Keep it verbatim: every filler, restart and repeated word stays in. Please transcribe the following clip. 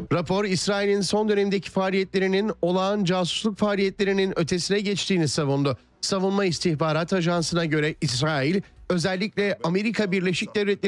Rapor, İsrail'in son dönemdeki faaliyetlerinin olağan casusluk faaliyetlerinin ötesine geçtiğini savundu. Savunma İstihbarat Ajansı'na göre İsrail, özellikle Amerika Birleşik Devletleri